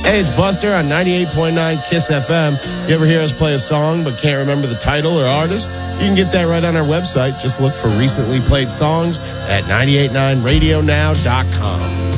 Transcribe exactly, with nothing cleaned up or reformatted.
Hey, it's Buster on ninety-eight point nine KISS F M. You ever hear us play a song but can't remember the title or artist? You can get that right on our website. Just look for recently played songs at nine eight nine radio now dot com.